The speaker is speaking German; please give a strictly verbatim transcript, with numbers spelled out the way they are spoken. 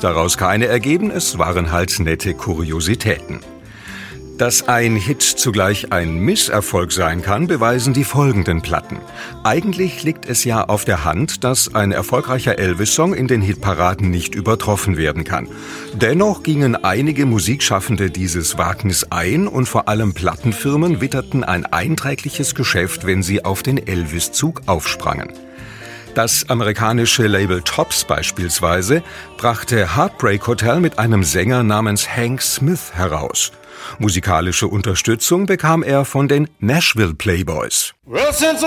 ist daraus keine ergeben, es waren halt nette Kuriositäten. Dass ein Hit zugleich ein Misserfolg sein kann, beweisen die folgenden Platten. Eigentlich liegt es ja auf der Hand, dass ein erfolgreicher Elvis-Song in den Hitparaden nicht übertroffen werden kann. Dennoch gingen einige Musikschaffende dieses Wagnis ein und vor allem Plattenfirmen witterten ein einträgliches Geschäft, wenn sie auf den Elvis-Zug aufsprangen. Das amerikanische Label Tops beispielsweise brachte Heartbreak Hotel mit einem Sänger namens Hank Smith heraus. Musikalische Unterstützung bekam er von den Nashville Playboys. Well, since